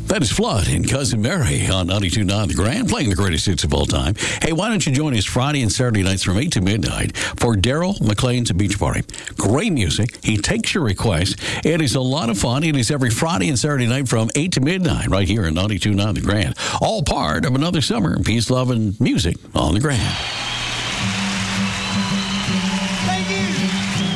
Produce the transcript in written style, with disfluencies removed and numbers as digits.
That is Flood and Cousin Mary on 92.9 The Grand, playing the greatest hits of all time. Hey, why don't you join us Friday and Saturday nights from 8 to midnight for Daryl McLean's Beach Party. Great music. He takes your requests. It is a lot of fun. It is every Friday and Saturday night from 8 to midnight right here at 92.9 The Grand. All part of another summer of peace, love, and music on The Grand.